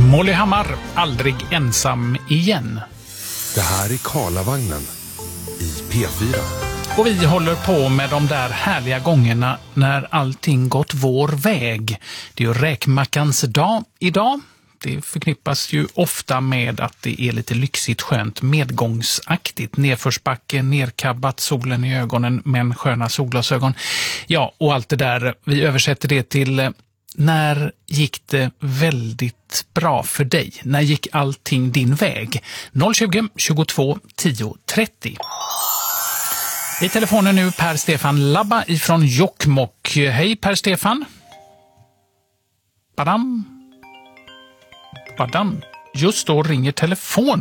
Molly Hammar, aldrig ensam igen. Det här är Karlavagnen i P4. Och vi håller på med de där härliga gångerna när allting gått vår väg. Det är ju räkmackans dag idag. Det förknippas ju ofta med att det är lite lyxigt, skönt, medgångsaktigt. Nedförsbacke, nerkabbat, solen i ögonen, men sköna solglasögon. Ja, och allt det där, vi översätter det till när gick det väldigt bra för dig? När gick allting din väg? 020 22 10 30. I telefonen nu Per Stefan Labba ifrån Jokkmokk. Hej Per Stefan. Badam. Just då ringer telefonen.